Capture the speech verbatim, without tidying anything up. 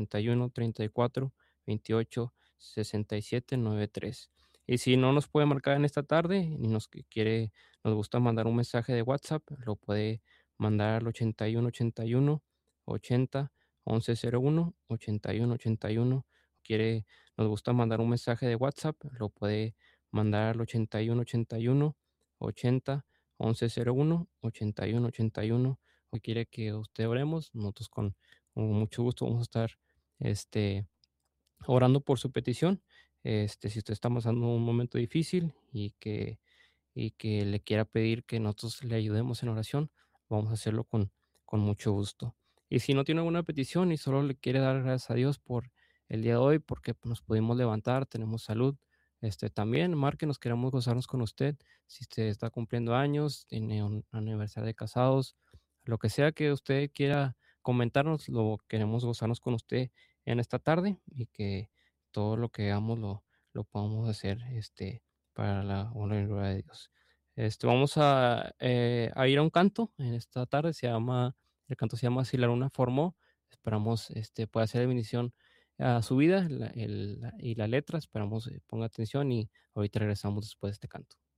treinta y uno, treinta y cuatro, veintiocho, sesenta y siete, noventa y tres. Y si no nos puede marcar en esta tarde y nos qui- quiere, nos gusta mandar un mensaje de WhatsApp, lo puede mandar al ochenta y uno, ochenta y uno, ochenta, once cero uno, ochenta y uno, ochenta y uno. Quiere, nos gusta mandar un mensaje de WhatsApp, lo puede mandar al ochenta y uno, ochenta y uno, ochenta, once cero uno, ochenta y uno, ochenta y uno. O quiere que usted oremos, nosotros con, con mucho gusto vamos a estar este, orando por su petición. Este, si usted está pasando un momento difícil y que, y que le quiera pedir que nosotros le ayudemos en oración, vamos a hacerlo con, con mucho gusto. Y si no tiene alguna petición y solo le quiere dar gracias a Dios por el día de hoy, porque pues, nos pudimos levantar, tenemos salud, este, también márquenos, queremos gozarnos con usted. Si usted está cumpliendo años, tiene un aniversario de casados, lo que sea que usted quiera comentarnos, lo queremos gozarnos con usted en esta tarde y que todo lo que hagamos lo, lo podamos hacer este, para la honra y gloria de Dios. Este, vamos a, eh, a ir a un canto en esta tarde, se llama, el canto se llama Si la luna formó. Esperamos este, pueda ser de bendición a su vida la- el- la- y la letra. Esperamos eh, ponga atención y ahorita regresamos después de este canto.